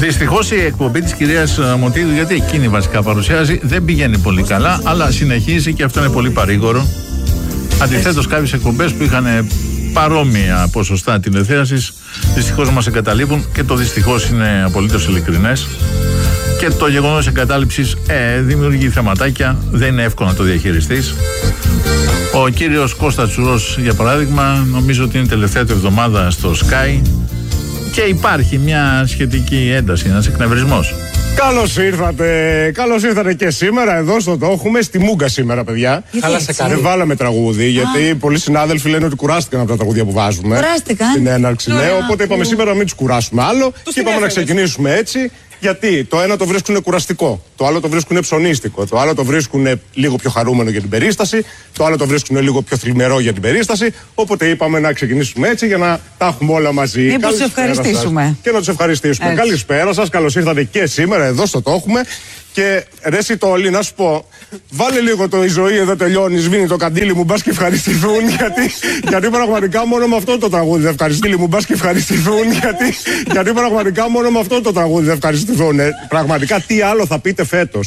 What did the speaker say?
Δυστυχώς η εκπομπή της κυρίας Μωτίδου, γιατί εκείνη βασικά παρουσιάζει, δεν πηγαίνει πολύ καλά, αλλά συνεχίζει και αυτό είναι πολύ παρήγορο. Αντιθέτως, κάποιες εκπομπές που είχαν παρόμοια ποσοστά τηλεθέασης δυστυχώς μας εγκαταλείπουν, και το δυστυχώς είναι απολύτως ειλικρινές. Και το γεγονός εγκατάλειψης δημιουργεί θεματάκια, δεν είναι εύκολο να το διαχειριστείς. Ο κύριος Κώστας Τσουρός, για παράδειγμα, νομίζω ότι είναι τελευταία του εβδομάδα στο Sky και υπάρχει μια σχετική ένταση, ένας εκνευρισμός. Καλώς ήρθατε και σήμερα εδώ στο Το Έχουμε, στη Μούγκα σήμερα, παιδιά. Δεν βάλαμε τραγούδι, γιατί πολλοί συνάδελφοι λένε ότι κουράστηκαν από τα τραγούδια που βάζουμε. Κουράστηκαν. Στην έναρξη, ναι. Οπότε είπαμε σήμερα να μην τους κουράσουμε άλλο και είπαμε να ξεκινήσουμε έτσι. Γιατί το ένα το βρίσκουν κουραστικό, το άλλο το βρίσκουν ψωνίστικο, το άλλο το βρίσκουν λίγο πιο χαρούμενο για την περίσταση, το άλλο το βρίσκουν λίγο πιο θλιμερό για την περίσταση. Οπότε είπαμε να ξεκινήσουμε έτσι για να τα έχουμε όλα μαζί. Μήπως τους ευχαριστήσουμε. Και να τους ευχαριστήσουμε. Έτσι. Καλησπέρα σας, καλώς ήρθατε και σήμερα εδώ στο Το Έχουμε. Και ρε Σιτόλη, να σου πω, βάλε λίγο το «Η ζωή εδώ τελειώνει, σβήνει το καντήλι μου, μπας και ευχαριστηθούν». γιατί πραγματικά μόνο με αυτό το τραγούδι δεν ευχαριστήθουν. Μου μπας και ευχαριστηθούν. Γιατί πραγματικά μόνο με αυτό το τραγούδι δεν ευχαριστηθούν. Πραγματικά τι άλλο θα πείτε φέτος.